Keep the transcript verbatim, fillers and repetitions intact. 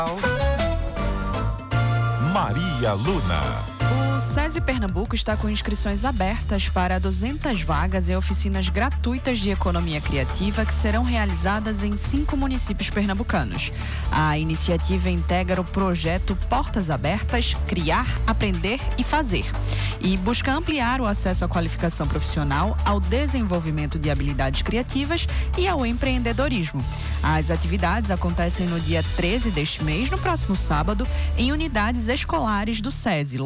Maria Luna. O SESI Pernambuco está com inscrições abertas para duzentas vagas em oficinas gratuitas de economia criativa que serão realizadas em cinco municípios pernambucanos. A iniciativa integra o projeto Portas Abertas, Criar, Aprender e Fazer e busca ampliar o acesso à qualificação profissional, ao desenvolvimento de habilidades criativas e ao empreendedorismo. As atividades acontecem no dia treze deste mês, no próximo sábado, em unidades escolares do SESI.